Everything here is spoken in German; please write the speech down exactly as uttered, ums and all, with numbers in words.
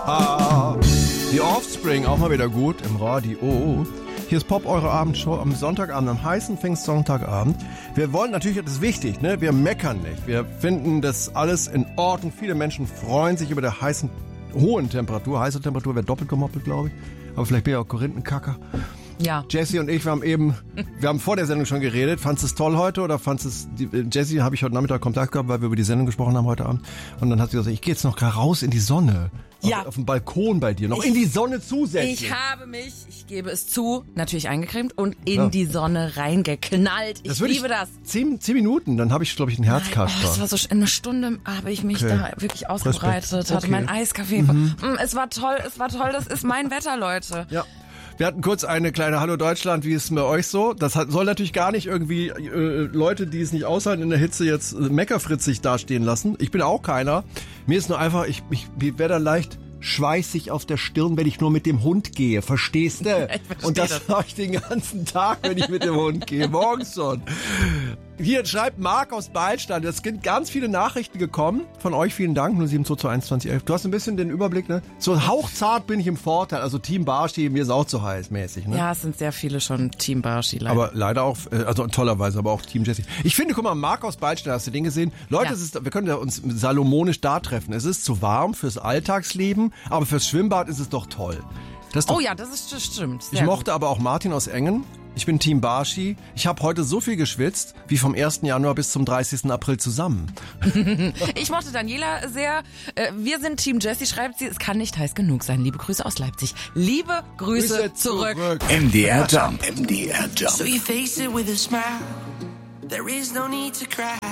Die Offspring, auch mal wieder gut im Radio. Hier ist Pop, eure Abendshow am Sonntagabend, am heißen Pfingstsonntagabend. Wir wollen natürlich, das ist wichtig, ne? Wir meckern nicht. Wir finden das alles in Ordnung. Viele Menschen freuen sich über der heißen, hohen Temperatur. Heiße Temperatur wäre doppelt gemoppelt, glaube ich. Aber vielleicht bin ich auch Korinthenkacker. Ja. Jessie und ich, wir haben eben, wir haben vor der Sendung schon geredet. Fandst du es toll heute oder fandst es, Jessie habe ich heute Nachmittag Kontakt gehabt, weil wir über die Sendung gesprochen haben heute Abend. Und dann hat sie gesagt, ich gehe jetzt noch raus in die Sonne. Ja. Auf, auf dem Balkon bei dir, noch ich, in die Sonne zusätzlich. Ich habe mich, ich gebe es zu, natürlich eingecremt und in ja. die Sonne reingeknallt. Ich das liebe ich das. Zehn, zehn Minuten, dann habe ich, glaube ich, einen Herzkasper. Oh, das war so eine Stunde, habe ich mich okay. da wirklich ausgebreitet, Respekt. hatte okay. meinen Eiskaffee. Mhm. Es war toll, es war toll, das ist mein Wetter, Leute. Ja. Wir hatten kurz eine kleine Hallo Deutschland, wie ist es bei euch so? Das hat, soll natürlich gar nicht irgendwie äh, Leute, die es nicht aushalten in der Hitze, jetzt äh, meckerfritzig dastehen lassen. Ich bin auch keiner. Mir ist nur einfach, ich, ich, ich werde da leicht schweißig auf der Stirn, wenn ich nur mit dem Hund gehe. Verstehst du? Und das, das. mache ich den ganzen Tag, wenn ich mit dem Hund gehe. Morgens schon. Hier schreibt Marc aus Beilstein. Es sind ganz viele Nachrichten gekommen. Von euch vielen Dank. null sieben zwei zwei eins zwei eins elf. Du hast ein bisschen den Überblick, ne? So hauchzart bin ich im Vorteil. Also Team Barschi, mir ist auch zu heiß mäßig, ne? Ja, es sind sehr viele schon Team Barschi, leider. Aber leider auch, also tollerweise, aber auch Team Jessie. Ich finde, guck mal, Marc aus Beilstein, hast du den gesehen? Leute, ja. es ist, wir können ja uns salomonisch da treffen. Es ist zu warm fürs Alltagsleben, aber fürs Schwimmbad ist es doch toll. Das ist doch, oh ja, das ist das stimmt. Ich mochte gut. aber auch Martin aus Engen. Ich bin Team Barschi. Ich habe heute so viel geschwitzt, wie vom ersten Januar bis zum dreißigsten April zusammen. Ich mochte Daniela sehr. Wir sind Team Jessie, schreibt sie. Es kann nicht heiß genug sein. Liebe Grüße aus Leipzig. Liebe Grüße, Grüße zurück. zurück. M D R Jump. M D R Jump. So you face it with a smile. There is no need to cry.